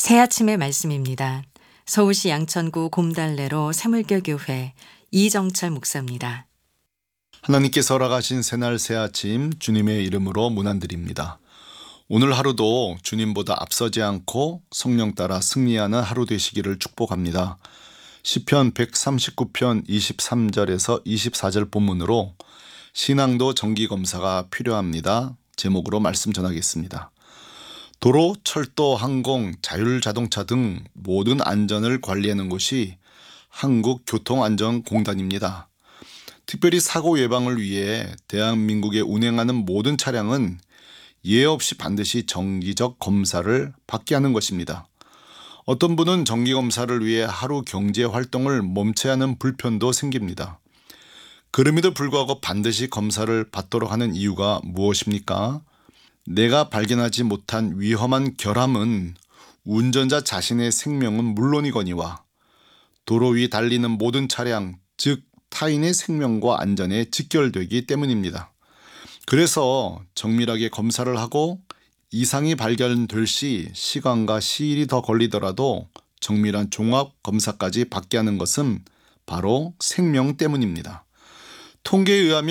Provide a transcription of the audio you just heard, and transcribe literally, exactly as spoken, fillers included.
새아침의 말씀입니다. 서울시 양천구 곰달래로 새물교교회 이정철 목사입니다. 하나님께서 허락하신 새날 새아침 주님의 이름으로 문안드립니다. 오늘 하루도 주님보다 앞서지 않고 성령 따라 승리하는 하루 되시기를 축복합니다. 시편 백삼십구 편 이십삼 절에서 이십사 절 본문으로 신앙도 정기검사가 필요합니다. 제목으로 말씀 전하겠습니다. 도로, 철도, 항공, 자율자동차 등 모든 안전을 관리하는 곳이 한국교통안전공단입니다. 특별히 사고 예방을 위해 대한민국에 운행하는 모든 차량은 예외 없이 반드시 정기적 검사를 받게 하는 것입니다. 어떤 분은 정기검사를 위해 하루 경제 활동을 멈춰야 하는 불편도 생깁니다. 그럼에도 불구하고 반드시 검사를 받도록 하는 이유가 무엇입니까? 내가 발견하지 못한 위험한 결함은 운전자 자신의 생명은 물론이거니와 도로 위 달리는 모든 차량, 즉 타인의 생명과 안전에 직결되기 때문입니다. 그래서 정밀하게 검사를 하고 이상이 발견될 시 시간과 시일이 더 걸리더라도 정밀한 종합 검사까지 받게 하는 것은 바로 생명 때문입니다. 통계에 의하면